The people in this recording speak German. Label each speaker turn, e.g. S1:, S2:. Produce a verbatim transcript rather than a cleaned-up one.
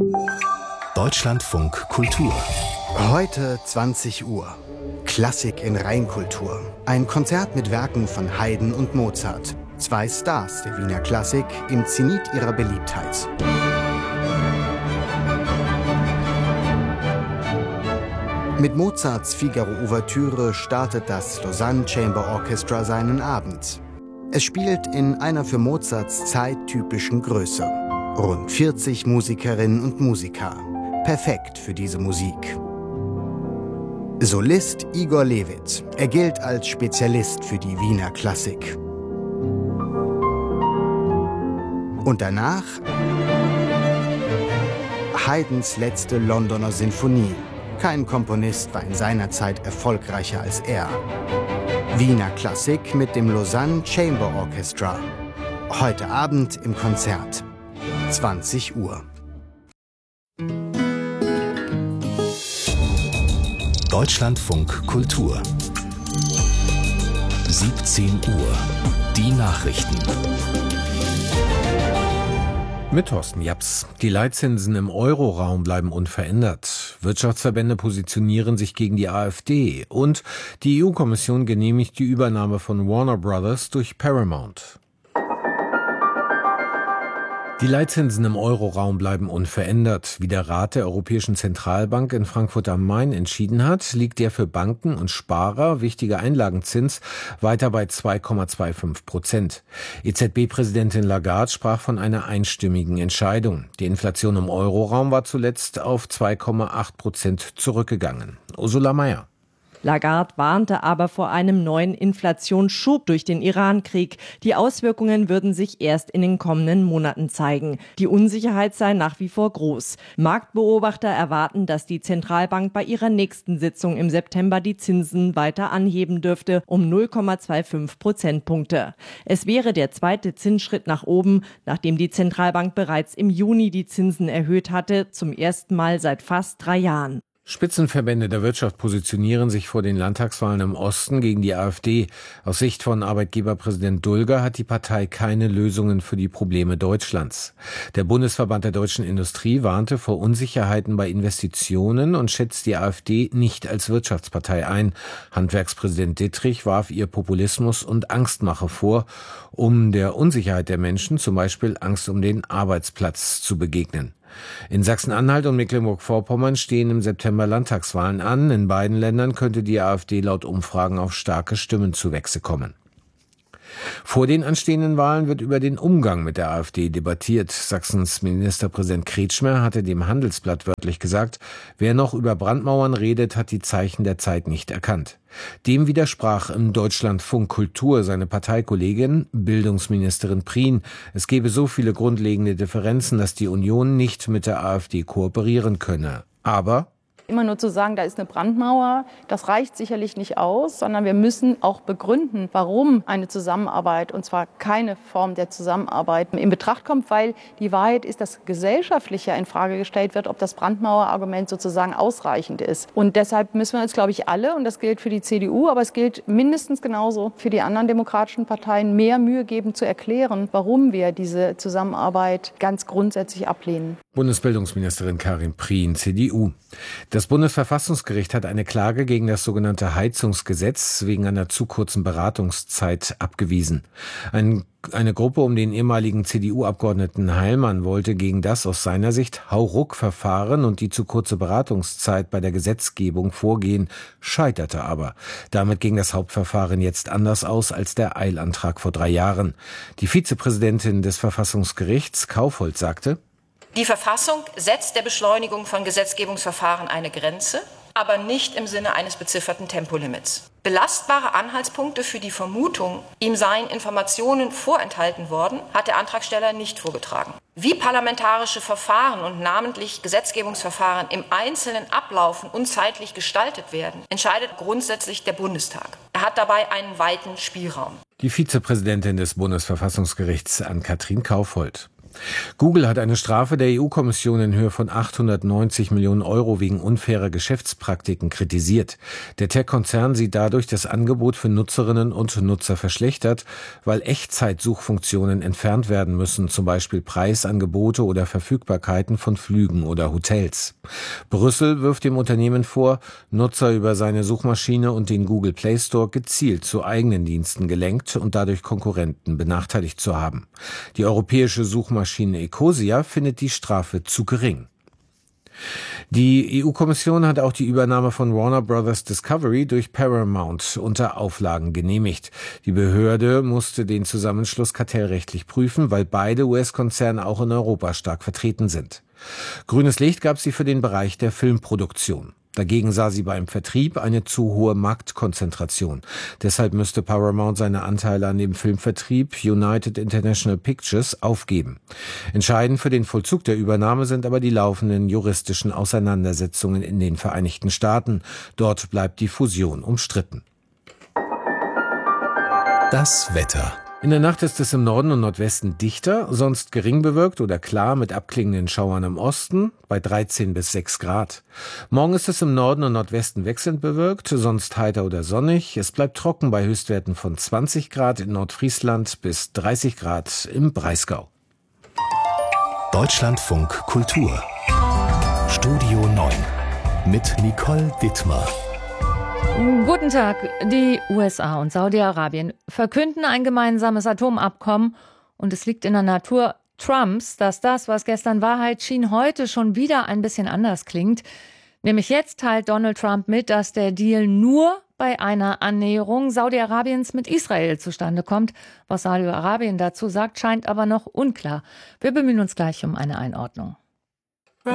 S1: Deutschlandfunk Kultur.
S2: Heute zwanzig Uhr. Klassik in Rheinkultur. Ein Konzert mit Werken von Haydn und Mozart. Zwei Stars der Wiener Klassik im Zenit ihrer Beliebtheit. Mit Mozarts Figaro-Ouvertüre startet das Lausanne Chamber Orchestra seinen Abend. Es spielt in einer für Mozarts Zeit typischen Größe. Rund vierzig Musikerinnen und Musiker. Perfekt für diese Musik. Solist Igor Levit. Er gilt als Spezialist für die Wiener Klassik. Und danach Haydns letzte Londoner Sinfonie. Kein Komponist war in seiner Zeit erfolgreicher als er. Wiener Klassik mit dem Lausanne Chamber Orchestra. Heute Abend im Konzert. zwanzig Uhr.
S1: Deutschlandfunk Kultur. siebzehn Uhr. Die Nachrichten.
S3: Mit Thorsten Japs. Die Leitzinsen im Euroraum bleiben unverändert. Wirtschaftsverbände positionieren sich gegen die AfD. Und die E U-Kommission genehmigt die Übernahme von Warner Brothers durch Paramount. Die Leitzinsen im Euroraum bleiben unverändert. Wie der Rat der Europäischen Zentralbank in Frankfurt am Main entschieden hat, liegt der für Banken und Sparer wichtige Einlagenzins weiter bei zwei Komma fünfundzwanzig Prozent. E Z B-Präsidentin Lagarde sprach von einer einstimmigen Entscheidung. Die Inflation im Euroraum war zuletzt auf zwei Komma acht Prozent zurückgegangen. Ursula Mayer.
S4: Lagarde warnte aber vor einem neuen Inflationsschub durch den Iran-Krieg. Die Auswirkungen würden sich erst in den kommenden Monaten zeigen. Die Unsicherheit sei nach wie vor groß. Marktbeobachter erwarten, dass die Zentralbank bei ihrer nächsten Sitzung im September die Zinsen weiter anheben dürfte, um null Komma fünfundzwanzig Prozentpunkte. Es wäre der zweite Zinsschritt nach oben, nachdem die Zentralbank bereits im Juni die Zinsen erhöht hatte, zum ersten Mal seit fast drei Jahren.
S3: Spitzenverbände der Wirtschaft positionieren sich vor den Landtagswahlen im Osten gegen die AfD. Aus Sicht von Arbeitgeberpräsident Dulger hat die Partei keine Lösungen für die Probleme Deutschlands. Der Bundesverband der deutschen Industrie warnte vor Unsicherheiten bei Investitionen und schätzt die AfD nicht als Wirtschaftspartei ein. Handwerkspräsident Dittrich warf ihr Populismus und Angstmache vor, um der Unsicherheit der Menschen, zum Beispiel Angst um den Arbeitsplatz, zu begegnen. In Sachsen-Anhalt und Mecklenburg-Vorpommern stehen im September Landtagswahlen an. In beiden Ländern könnte die AfD laut Umfragen auf starke Stimmenzuwächse kommen. Vor den anstehenden Wahlen wird über den Umgang mit der AfD debattiert. Sachsens Ministerpräsident Kretschmer hatte dem Handelsblatt wörtlich gesagt, wer noch über Brandmauern redet, hat die Zeichen der Zeit nicht erkannt. Dem widersprach im Deutschlandfunk Kultur seine Parteikollegin, Bildungsministerin Prien. Es gebe so viele grundlegende Differenzen, dass die Union nicht mit der AfD kooperieren könne. Aber
S5: immer nur zu sagen, da ist eine Brandmauer, das reicht sicherlich nicht aus, sondern wir müssen auch begründen, warum eine Zusammenarbeit, und zwar keine Form der Zusammenarbeit, in Betracht kommt, weil die Wahrheit ist, dass gesellschaftlich ja in Frage gestellt wird, ob das Brandmauerargument sozusagen ausreichend ist. Und deshalb müssen wir uns, glaube ich, alle, und das gilt für die C D U, aber es gilt mindestens genauso für die anderen demokratischen Parteien, mehr Mühe geben zu erklären, warum wir diese Zusammenarbeit ganz grundsätzlich ablehnen.
S3: Bundesbildungsministerin Karin Prien, C D U. Das Bundesverfassungsgericht hat eine Klage gegen das sogenannte Heizungsgesetz wegen einer zu kurzen Beratungszeit abgewiesen. Ein, eine Gruppe um den ehemaligen C D U-Abgeordneten Heilmann wollte gegen das aus seiner Sicht Hauruck-Verfahren und die zu kurze Beratungszeit bei der Gesetzgebung vorgehen, scheiterte aber. Damit ging das Hauptverfahren jetzt anders aus als der Eilantrag vor drei Jahren. Die Vizepräsidentin des Verfassungsgerichts, Kaufhold, sagte:
S6: Die Verfassung setzt der Beschleunigung von Gesetzgebungsverfahren eine Grenze, aber nicht im Sinne eines bezifferten Tempolimits. Belastbare Anhaltspunkte für die Vermutung, ihm seien Informationen vorenthalten worden, hat der Antragsteller nicht vorgetragen. Wie parlamentarische Verfahren und namentlich Gesetzgebungsverfahren im Einzelnen ablaufen und zeitlich gestaltet werden, entscheidet grundsätzlich der Bundestag. Er hat dabei einen weiten Spielraum.
S3: Die Vizepräsidentin des Bundesverfassungsgerichts, Ann-Kathrin Kaufhold. Google hat eine Strafe der E U-Kommission in Höhe von achthundertneunzig Millionen Euro wegen unfairer Geschäftspraktiken kritisiert. Der Tech-Konzern sieht dadurch das Angebot für Nutzerinnen und Nutzer verschlechtert, weil Echtzeitsuchfunktionen entfernt werden müssen, zum Beispiel Preisangebote oder Verfügbarkeiten von Flügen oder Hotels. Brüssel wirft dem Unternehmen vor, Nutzer über seine Suchmaschine und den Google Play Store gezielt zu eigenen Diensten gelenkt und dadurch Konkurrenten benachteiligt zu haben. Die europäische Suchmaschine Ecosia findet die Strafe zu gering. Die E U-Kommission hat auch die Übernahme von Warner Bros. Discovery durch Paramount unter Auflagen genehmigt. Die Behörde musste den Zusammenschluss kartellrechtlich prüfen, weil beide U S-Konzerne auch in Europa stark vertreten sind. Grünes Licht gab sie für den Bereich der Filmproduktion. Dagegen sah sie beim Vertrieb eine zu hohe Marktkonzentration. Deshalb müsste Paramount seine Anteile an dem Filmvertrieb United International Pictures aufgeben. Entscheidend für den Vollzug der Übernahme sind aber die laufenden juristischen Auseinandersetzungen in den Vereinigten Staaten. Dort bleibt die Fusion umstritten.
S1: Das Wetter.
S3: In der Nacht ist es im Norden und Nordwesten dichter, sonst gering bewölkt oder klar mit abklingenden Schauern im Osten bei dreizehn bis sechs Grad. Morgen ist es im Norden und Nordwesten wechselnd bewölkt, sonst heiter oder sonnig. Es bleibt trocken bei Höchstwerten von zwanzig Grad in Nordfriesland bis dreißig Grad im Breisgau.
S1: Deutschlandfunk Kultur. Studio neun mit Nicole Dittmar.
S7: Guten Tag. Die U S A und Saudi-Arabien verkünden ein gemeinsames Atomabkommen und es liegt in der Natur Trumps, dass das, was gestern Wahrheit schien, heute schon wieder ein bisschen anders klingt. Nämlich jetzt teilt Donald Trump mit, dass der Deal nur bei einer Annäherung Saudi-Arabiens mit Israel zustande kommt. Was Saudi-Arabien dazu sagt, scheint aber noch unklar. Wir bemühen uns gleich um eine Einordnung.